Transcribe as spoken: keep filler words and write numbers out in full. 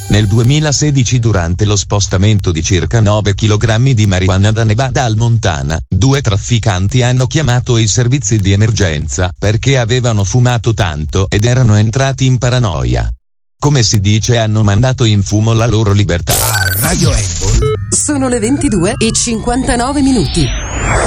Nel duemilasedici, durante lo spostamento di circa nove chilogrammi di marijuana da Nevada al Montana, due trafficanti hanno chiamato i servizi di emergenza perché avevano fumato tanto ed erano entrati in paranoia. Come si dice, hanno mandato in fumo la loro libertà. A Radio Apple sono le ventidue e cinquantanove minuti.